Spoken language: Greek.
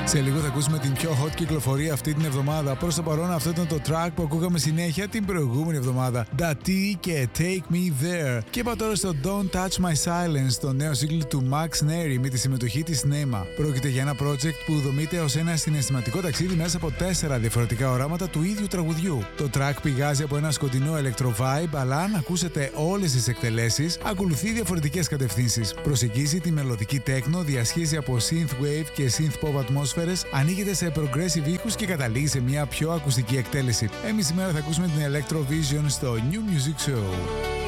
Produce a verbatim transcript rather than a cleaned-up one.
Σε λίγο θα ακούσουμε την πιο hot κυκλοφορία αυτή την εβδομάδα. Προς το παρόν αυτό ήταν το track που ακούγαμε συνέχεια την προηγούμενη εβδομάδα. Dati και Take Me There. Και είπα τώρα στο Don't Touch My Silence, το νέο σύγκλι του Max Neri με τη συμμετοχή της Nema. Πρόκειται για ένα project που δομείται ως ένα συναισθηματικό ταξίδι μέσα από τέσσερα διαφορετικά οράματα του ίδιου τραγουδιού. Το track πηγάζει από ένα σκοτεινό electro vibe, αλλά αν ακούσετε όλες τις εκτελέσεις, ακολουθεί διαφορετικές κατευθύνσεις. Προσεγγίζει τη μελωδική techno, διασχίζει από synth wave και synth pop ατμόσφαιρες, ανοίγεται σε progressive ήχους και καταλήγει σε μια πιο ακουστική εκτέλεση. Εμείς σήμερα θα ακούσουμε την Electro Vision στο New Music Show.